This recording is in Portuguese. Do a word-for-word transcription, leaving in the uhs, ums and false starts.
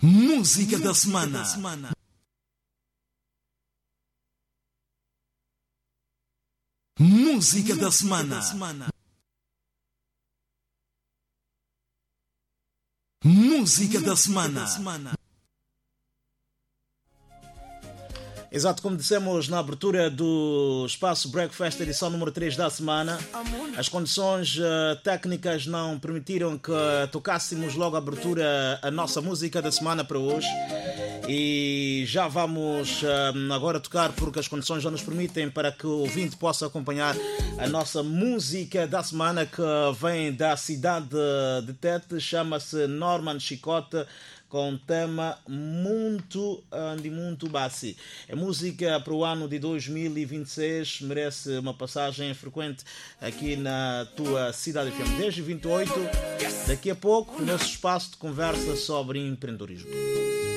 Música da semana. Música da semana. Música da semana. Exato, como dissemos na abertura do Espaço Breakfast, edição número três da semana, as condições uh, técnicas não permitiram que tocássemos logo a abertura a nossa música da semana para hoje. E já vamos uh, agora tocar, porque as condições já nos permitem, para que o ouvinte possa acompanhar a nossa música da semana, que vem da cidade de Tete, chama-se Norman Chicote, com um tema muito, andi muito bassi. É música para o ano de dois mil e vinte e seis, merece uma passagem frequente aqui na tua cidade F M. Desde vinte e oito, daqui a pouco, o nosso espaço de conversa sobre empreendedorismo.